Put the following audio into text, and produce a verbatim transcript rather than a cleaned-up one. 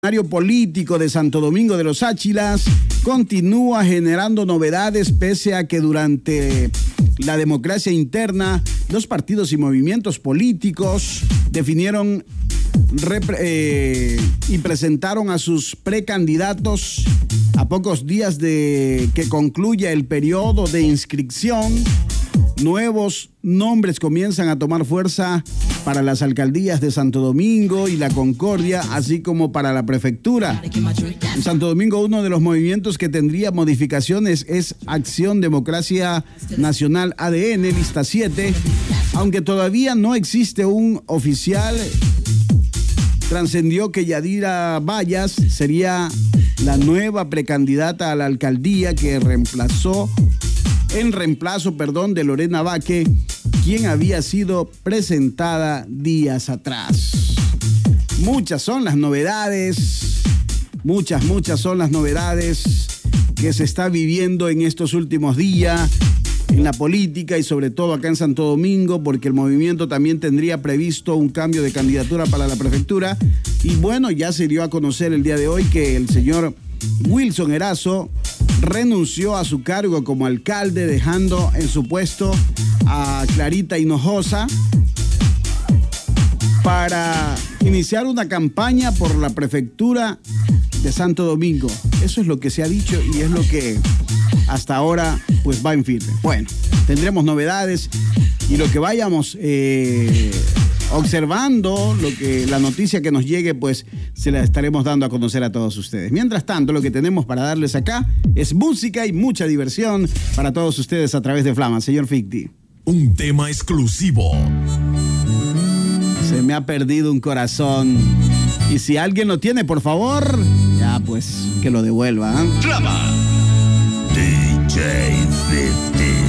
El escenario político de Santo Domingo de los Áchilas continúa generando novedades pese a que durante la democracia interna los partidos y movimientos políticos definieron eh, y presentaron a sus precandidatos a pocos días de que concluya el periodo de inscripción. Nuevos nombres comienzan a tomar fuerza para las alcaldías de Santo Domingo y La Concordia, así como para la prefectura. En Santo Domingo, uno de los movimientos que tendría modificaciones es Acción Democracia Nacional A D N, lista siete. Aunque todavía no existe un oficial, trascendió que Yadira Vallas sería la nueva precandidata a la alcaldía que reemplazó en reemplazo, perdón, de Lorena Vaque, quien había sido presentada días atrás. Muchas son las novedades, muchas, muchas son las novedades que se está viviendo en estos últimos días en la política y sobre todo acá en Santo Domingo, porque el movimiento también tendría previsto un cambio de candidatura para la prefectura. Y bueno, ya se dio a conocer el día de hoy que el señor Wilson Erazo renunció a su cargo como alcalde, dejando en su puesto a Clarita Hinojosa para iniciar una campaña por la prefectura de Santo Domingo. Eso es lo que se ha dicho y es lo que hasta ahora pues va en firme. Bueno, tendremos novedades y lo que vayamos eh, observando, lo que la noticia que nos llegue, pues se la estaremos dando a conocer a todos ustedes. Mientras tanto, lo que tenemos para darles acá es música y mucha diversión para todos ustedes a través de Flama. Señor Ficti. Un tema exclusivo. Se me ha perdido un corazón. Y si alguien lo tiene, por favor, ya pues que lo devuelva. ¿eh? Flama. D J cincuenta.